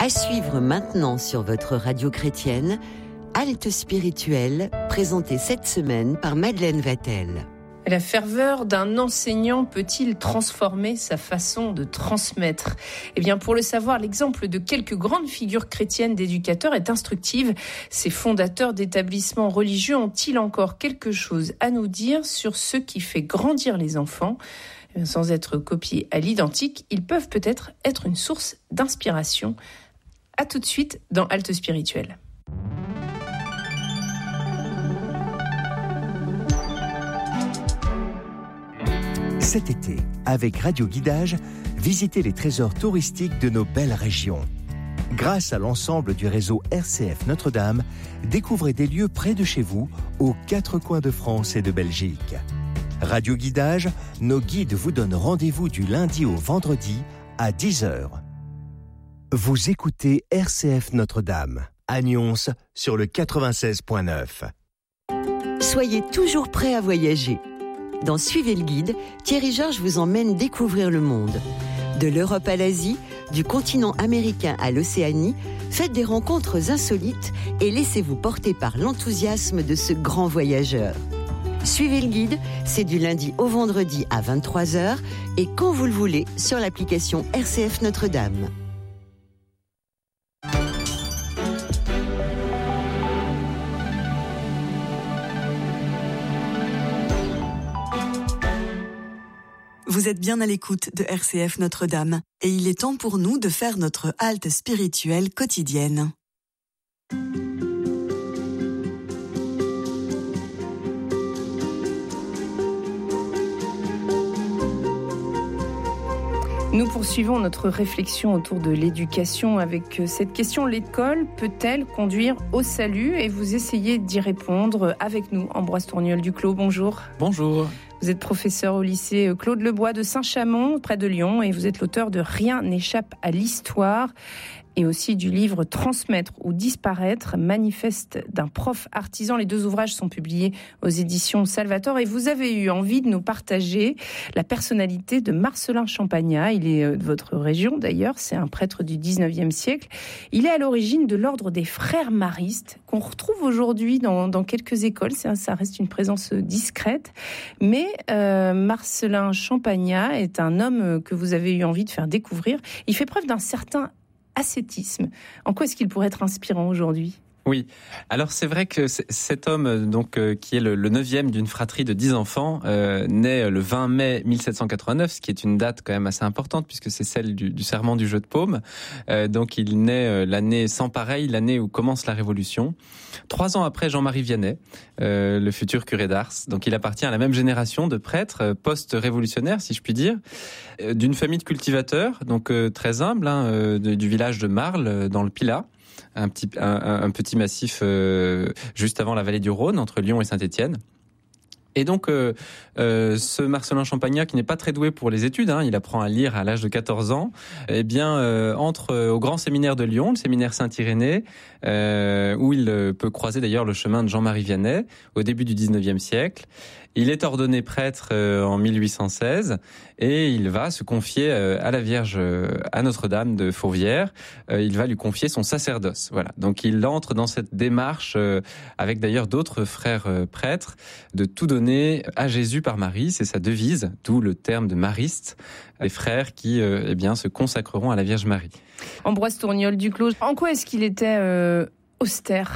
À suivre maintenant sur votre radio chrétienne, Halte spirituelle, présentée cette semaine par Madeleine Vatel. La ferveur d'un enseignant peut-il transformer sa façon de transmettre ? Eh bien, pour le savoir, l'exemple de quelques grandes figures chrétiennes d'éducateurs est instructive. Ces fondateurs d'établissements religieux ont-ils encore quelque chose à nous dire sur ce qui fait grandir les enfants ? Sans être copiés à l'identique, ils peuvent peut-être être une source d'inspiration. À tout de suite dans Halte spirituelle. Cet été, avec Radio Guidage, visitez les trésors touristiques de nos belles régions. Grâce à l'ensemble du réseau RCF Notre-Dame, découvrez des lieux près de chez vous, aux 4 coins de France et de Belgique. Radio Guidage, nos guides vous donnent rendez-vous du lundi au vendredi à 10h. Vous écoutez RCF Notre-Dame, à Nyons sur le 96.9. Soyez toujours prêts à voyager. Dans Suivez le guide, Thierry Georges vous emmène découvrir le monde. De l'Europe à l'Asie, du continent américain à l'Océanie, faites des rencontres insolites et laissez-vous porter par l'enthousiasme de ce grand voyageur. Suivez le guide, c'est du lundi au vendredi à 23h et quand vous le voulez sur l'application RCF Notre-Dame. Vous êtes bien à l'écoute de RCF Notre-Dame et il est temps pour nous de faire notre halte spirituelle quotidienne. Nous poursuivons notre réflexion autour de l'éducation avec cette question: l'école peut-elle conduire au salut ? Et vous essayez d'y répondre avec nous, Ambroise Tourniol-Duclos. Bonjour. Bonjour. Vous êtes professeur au lycée Claude Lebois de Saint-Chamond, près de Lyon, et vous êtes l'auteur de Rien n'échappe à l'histoire, et aussi du livre Transmettre ou disparaître, manifeste d'un prof artisan. Les 2 ouvrages sont publiés aux éditions Salvator, et vous avez eu envie de nous partager la personnalité de Marcellin Champagnat. Il est de votre région d'ailleurs, c'est un prêtre du 19e siècle. Il est à l'origine de l'ordre des frères maristes, qu'on retrouve aujourd'hui dans quelques écoles. Ça reste une présence discrète, mais Marcellin Champagnat est un homme que vous avez eu envie de faire découvrir. Il fait preuve d'un certain ascétisme. En quoi est-ce qu'il pourrait être inspirant aujourd'hui ? Oui, alors c'est vrai que cet homme, qui est le 9e d'une fratrie de 10 enfants, naît le 20 mai 1789, ce qui est une date quand même assez importante puisque c'est celle du serment du jeu de paume. Donc il naît l'année sans pareil, l'année où commence la Révolution. 3 ans après Jean-Marie Vianney, le futur curé d'Ars. Donc il appartient à la même génération de prêtres post-révolutionnaires, si je puis dire, d'une famille de cultivateurs, donc très humble, du village de Marles, dans le Pilat. Un petit massif juste avant la vallée du Rhône, entre Lyon et Saint-Étienne. Et donc, ce Marcellin Champagnat, qui n'est pas très doué pour les études, il apprend à lire à l'âge de 14 ans, entre au grand séminaire de Lyon, le séminaire Saint-Irénée, où il peut croiser d'ailleurs le chemin de Jean-Marie Vianney, au début du 19e siècle. Il est ordonné prêtre en 1816 et il va se confier à la Vierge, à Notre-Dame de Fourvière. Il va lui confier son sacerdoce. Voilà. Donc il entre dans cette démarche avec d'ailleurs d'autres frères prêtres de tout donner à Jésus par Marie. C'est sa devise, d'où le terme de mariste, les frères qui se consacreront à la Vierge Marie. Ambroise Tourniol-Duclos, en quoi est-ce qu'il était austère ?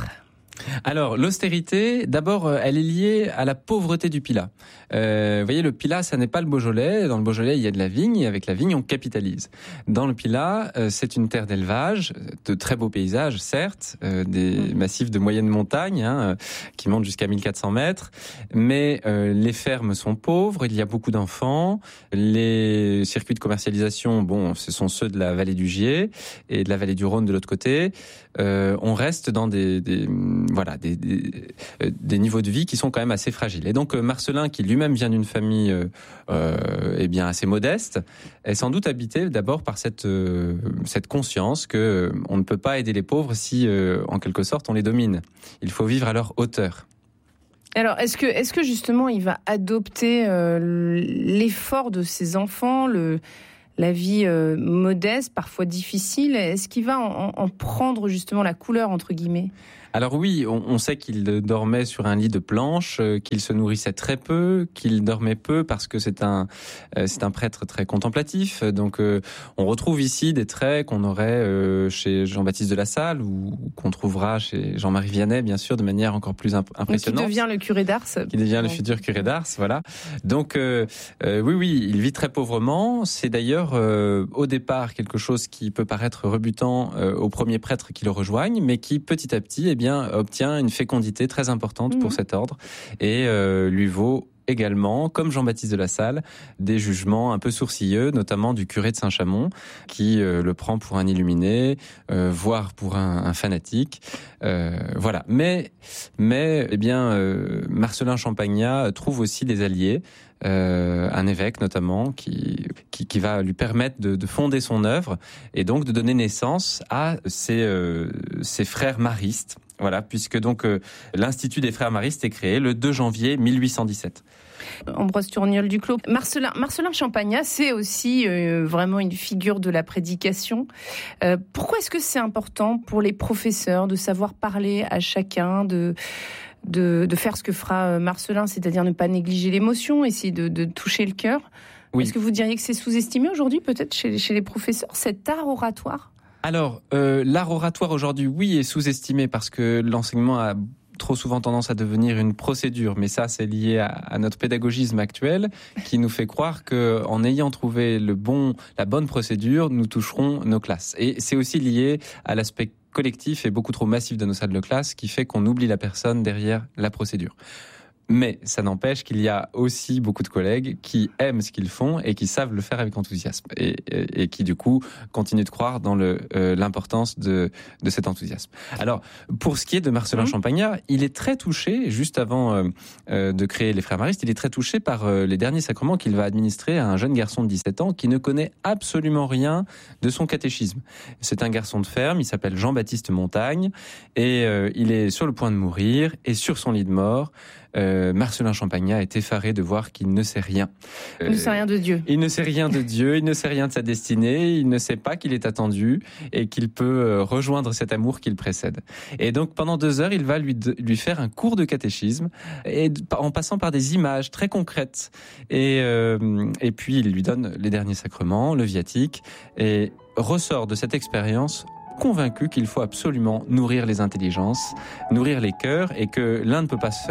Alors, l'austérité, d'abord, elle est liée à la pauvreté du Pilat. Vous voyez, le Pilat, ça n'est pas le Beaujolais. Dans le Beaujolais, il y a de la vigne, et avec la vigne, on capitalise. Dans le Pilat, c'est une terre d'élevage, de très beaux paysages, certes, des massifs de moyenne montagne, qui montent jusqu'à 1400 mètres, mais les fermes sont pauvres, il y a beaucoup d'enfants, les circuits de commercialisation, ce sont ceux de la vallée du Gier et de la vallée du Rhône de l'autre côté. On reste dans des niveaux de vie qui sont quand même assez fragiles. Et donc Marcellin, qui lui-même vient d'une famille assez modeste, est sans doute habité d'abord par cette conscience que on ne peut pas aider les pauvres si en quelque sorte on les domine. Il faut vivre à leur hauteur. Alors, est-ce que justement il va adopter l'effort de ses enfants, la vie modeste, parfois difficile. Est-ce qu'il va en prendre justement la couleur, entre guillemets ? Alors oui, on sait qu'il dormait sur un lit de planche, qu'il se nourrissait très peu, qu'il dormait peu parce que c'est un prêtre très contemplatif. Donc on retrouve ici des traits qu'on aurait chez Jean-Baptiste de La Salle ou qu'on trouvera chez Jean-Marie Vianney, bien sûr, de manière encore plus impressionnante. Qui devient le curé d'Ars. Qui devient le futur curé d'Ars, voilà. Donc oui, il vit très pauvrement. C'est d'ailleurs au départ quelque chose qui peut paraître rebutant aux premiers prêtres qui le rejoignent, mais qui petit à petit obtient une fécondité très importante pour cet ordre et lui vaut également, comme Jean-Baptiste de La Salle, des jugements un peu sourcilleux, notamment du curé de Saint-Chamond, qui le prend pour un illuminé, voire pour un fanatique. Voilà. Mais Marcellin Champagnat trouve aussi des alliés. Un évêque notamment qui va lui permettre de fonder son œuvre et donc de donner naissance à ses frères maristes. Voilà, puisque donc l'Institut des frères maristes est créé le 2 janvier 1817. Ambroise Tourniol Duclos. Marcellin Champagnat, c'est aussi vraiment une figure de la prédication. Pourquoi est-ce que c'est important pour les professeurs de savoir parler à chacun, de faire ce que fera Marcellin, c'est-à-dire ne pas négliger l'émotion, essayer de toucher le cœur? Oui. Est-ce que vous diriez que c'est sous-estimé aujourd'hui, peut-être, chez les professeurs, cet art oratoire? Alors, l'art oratoire aujourd'hui, oui, est sous-estimé parce que l'enseignement a trop souvent tendance à devenir une procédure, mais ça, c'est lié à notre pédagogisme actuel qui nous fait croire que, en ayant trouvé la bonne procédure, nous toucherons nos classes. Et c'est aussi lié à l'aspect collectif et beaucoup trop massif de nos salles de classe qui fait qu'on oublie la personne derrière la procédure. Mais ça n'empêche qu'il y a aussi beaucoup de collègues qui aiment ce qu'ils font et qui savent le faire avec enthousiasme et qui du coup continuent de croire dans l'importance de cet enthousiasme. Alors pour ce qui est de Marcellin Champagnat, il est très touché, juste avant de créer les Frères Maristes, il est très touché par les derniers sacrements qu'il va administrer à un jeune garçon de 17 ans qui ne connaît absolument rien de son catéchisme. C'est un garçon de ferme, il s'appelle Jean-Baptiste Montagne et il est sur le point de mourir et sur son lit de mort, Marcellin Champagnat est effaré de voir qu'il ne sait rien. Il ne sait rien de Dieu. Il ne sait rien de Dieu, il ne sait rien de sa destinée, il ne sait pas qu'il est attendu et qu'il peut rejoindre cet amour qui le précède. Et donc pendant 2 heures, il va lui faire un cours de catéchisme et en passant par des images très concrètes. Et puis il lui donne les derniers sacrements, le viatique, et ressort de cette expérience convaincu qu'il faut absolument nourrir les intelligences, nourrir les cœurs et que l'un ne peut pas se faire